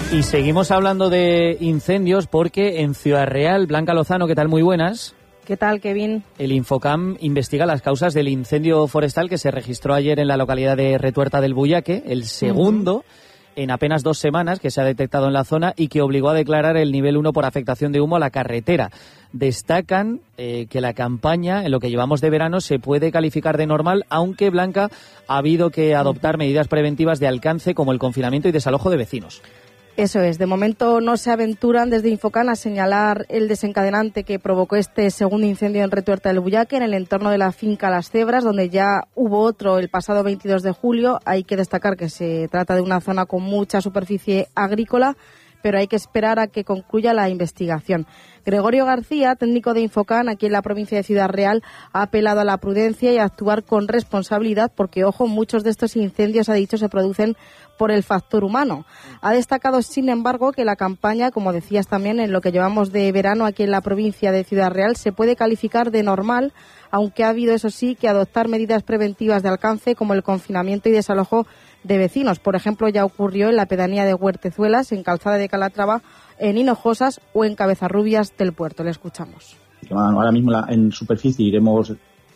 Y seguimos hablando de incendios porque en Ciudad Real, Blanca Lozano, ¿qué tal? Muy buenas. ¿Qué tal, Kevin? El Infocam investiga las causas del incendio forestal que se registró ayer en la localidad de Retuerta del Buyaque, el segundo en apenas 2 semanas que se ha detectado en la zona y que obligó a declarar el nivel 1 por afectación de humo a la carretera. Destacan que la campaña, en lo que llevamos de verano, se puede calificar de normal, aunque, Blanca, ha habido que adoptar medidas preventivas de alcance como el confinamiento y desalojo de vecinos. Eso es, de momento no se aventuran desde Infocam a señalar el desencadenante que provocó este segundo incendio en Retuerta del Buyaque, en el entorno de la finca Las Cebras, donde ya hubo otro el pasado 22 de julio. Hay que destacar que se trata de una zona con mucha superficie agrícola, pero hay que esperar a que concluya la investigación. Gregorio García, técnico de Infocam aquí en la provincia de Ciudad Real, ha apelado a la prudencia y a actuar con responsabilidad porque, ojo, muchos de estos incendios, ha dicho, se producen por el factor humano. Ha destacado, sin embargo, que la campaña, como decías también, en lo que llevamos de verano aquí en la provincia de Ciudad Real, se puede calificar de normal, aunque ha habido, eso sí, que adoptar medidas preventivas de alcance como el confinamiento y desalojo de vecinos. Por ejemplo, ya ocurrió en la pedanía de Huertezuelas, en Calzada de Calatrava, en Hinojosas o en Cabezarrubias del Puerto. Le escuchamos. Ahora mismo en superficie iremos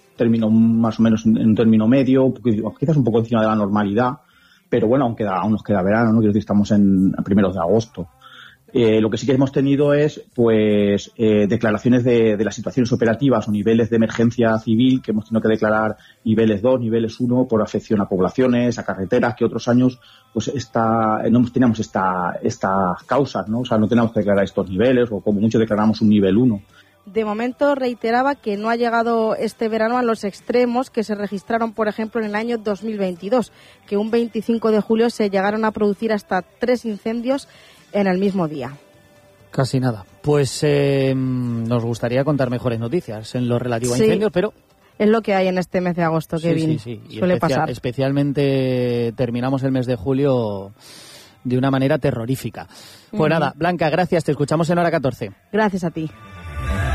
más o menos en término medio, quizás un poco encima de la normalidad, pero bueno, aún nos queda verano, ¿no? Quiero decir, estamos en primeros de agosto. Lo que sí que hemos tenido es declaraciones de las situaciones operativas o niveles de emergencia civil, que hemos tenido que declarar niveles 2, niveles 1 por afección a poblaciones, a carreteras, que otros años pues no teníamos estas causas, ¿no? O sea, no teníamos que declarar estos niveles, o como mucho declaramos un nivel 1. De momento reiteraba que no ha llegado este verano a los extremos que se registraron, por ejemplo, en el año 2022, que un 25 de julio se llegaron a producir hasta 3 incendios en el mismo día. Casi nada. Pues nos gustaría contar mejores noticias en lo relativo a incendios, pero es lo que hay en este mes de agosto, Kevin. Sí. Suele pasar. Especialmente terminamos el mes de julio de una manera terrorífica. Pues nada, Blanca, gracias. Te escuchamos en hora 14. Gracias a ti.